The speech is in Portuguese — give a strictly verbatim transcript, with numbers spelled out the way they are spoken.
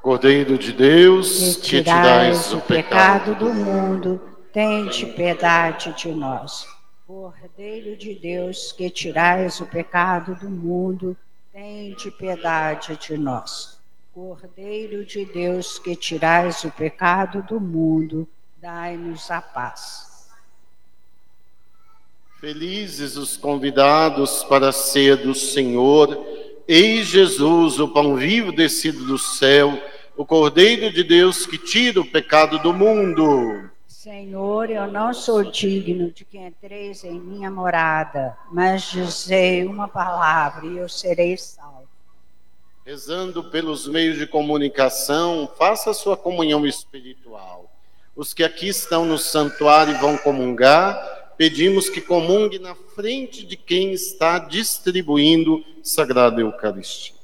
Cordeiro de Deus, que tirais o pecado do mundo, tende piedade de nós. Cordeiro de Deus, que tirais o pecado do mundo, tende piedade de nós. Cordeiro de Deus, que tirais o pecado do mundo, dai-nos a paz. Felizes os convidados para a ceia do Senhor. Eis Jesus, o pão vivo descido do céu, o Cordeiro de Deus que tira o pecado do mundo. Senhor, eu não sou digno de que entreis em minha morada, mas dizei uma palavra e eu serei salvo. Rezando pelos meios de comunicação, faça a sua comunhão espiritual. Os que aqui estão no santuário e vão comungar, pedimos que comungue na frente de quem está distribuindo Sagrada Eucaristia.